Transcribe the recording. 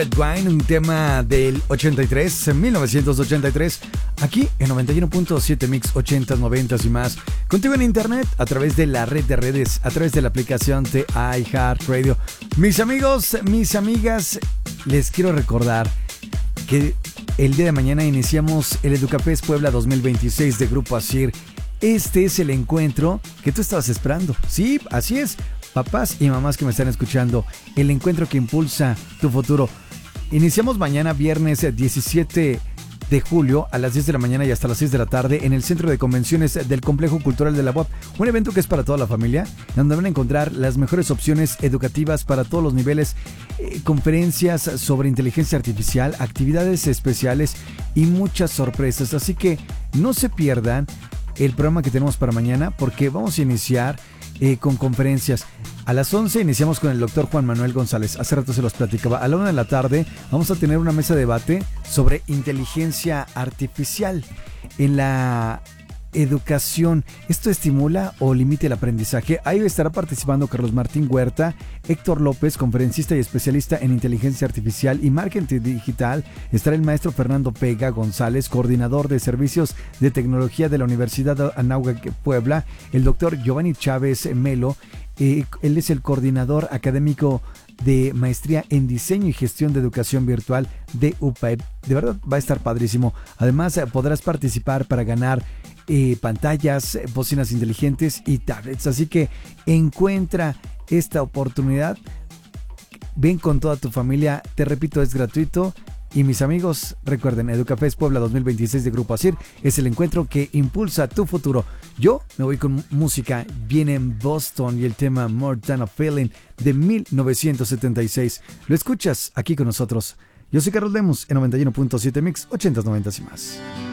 Red Wine, un tema del 83, 1983, aquí en 91.7 Mix 80s, 90s y más. Contigo en internet, a través de la red de redes, a través de la aplicación de iHeartRadio. Mis amigos, mis amigas, les quiero recordar que el día de mañana iniciamos el Educafest Puebla 2026 de Grupo Asir. Este es el encuentro que tú estabas esperando. Sí, así es. Papás y mamás que me están escuchando, el encuentro que impulsa tu futuro. Iniciamos mañana viernes 17 de julio a las 10 de la mañana y hasta las 6 de la tarde en el Centro de Convenciones del Complejo Cultural de la UAP. Un evento que es para toda la familia, donde van a encontrar las mejores opciones educativas para todos los niveles, conferencias sobre inteligencia artificial, actividades especiales y muchas sorpresas. Así que no se pierdan el programa que tenemos para mañana, porque vamos a iniciar con conferencias. A las 11 iniciamos con el doctor Juan Manuel González. Hace rato se los platicaba. A la 1 de la tarde vamos a tener una mesa de debate sobre inteligencia artificial en la educación. ¿Esto estimula o limita el aprendizaje? Ahí estará participando Carlos Martín Huerta, Héctor López, conferencista y especialista en inteligencia artificial y marketing digital. Estará el maestro Fernando Pega González, coordinador de servicios de tecnología de la Universidad Anáhuac Puebla. El doctor Giovanni Chávez Melo, él es el coordinador académico de maestría en diseño y gestión de educación virtual de UPAEP. De verdad va a estar padrísimo. Además podrás participar para ganar pantallas, bocinas inteligentes y tablets. Así que encuentra esta oportunidad. Ven con toda tu familia. Te repito, es gratuito. Y mis amigos, recuerden, Educafest Puebla 2026 de Grupo Asir es el encuentro que impulsa tu futuro. Yo me voy con música. Viene en Boston y el tema More Than a Feeling de 1976. Lo escuchas aquí con nosotros. Yo soy Carlos Lemus en 91.7 Mix 80s, 90s y más.